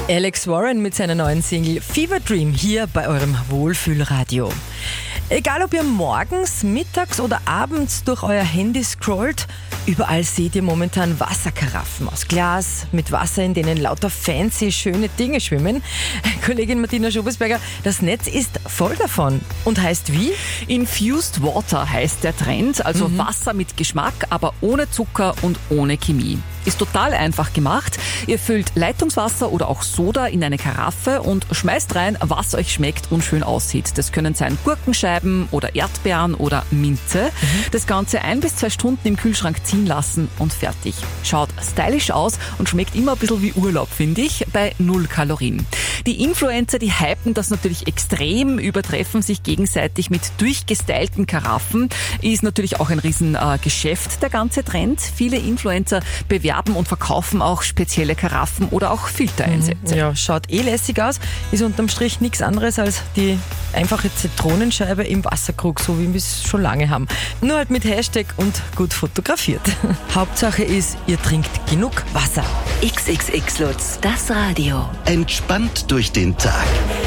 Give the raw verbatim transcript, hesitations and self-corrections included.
Alex Warren mit seiner neuen Single Fever Dream hier bei eurem Wohlfühlradio. Egal ob ihr morgens, mittags oder abends durch euer Handy scrollt, überall seht ihr momentan Wasserkaraffen aus Glas mit Wasser, in denen lauter fancy, schöne Dinge schwimmen. Kollegin Martina Schobesberger, das Netz ist voll davon. Und heißt wie? Infused Water heißt der Trend, also mhm. Wasser mit Geschmack, aber ohne Zucker und ohne Chemie. Ist total einfach gemacht. Ihr füllt Leitungswasser oder auch Soda in eine Karaffe und schmeißt rein, was euch schmeckt und schön aussieht. Das können sein Gurkenscheiben oder Erdbeeren oder Minze. Mhm. Das Ganze ein bis zwei Stunden im Kühlschrank ziehen lassen und fertig. Schaut stylisch aus und schmeckt immer ein bisschen wie Urlaub, finde ich, bei null Kalorien. Die Influencer, die hypen das natürlich extrem, übertreffen sich gegenseitig mit durchgestylten Karaffen. Ist natürlich auch ein Riesengeschäft, äh, der ganze Trend. Viele Influencer bewerben und verkaufen auch spezielle Karaffen oder auch Filtereinsätze. Ja, schaut eh lässig aus. Ist unterm Strich nichts anderes als die einfache Zitronenscheibe im Wasserkrug, so wie wir es schon lange haben. Nur halt mit Hashtag und gut fotografiert. Hauptsache ist, ihr trinkt genug Wasser. X X X Lutz, das Radio. Entspannt durch den Tag.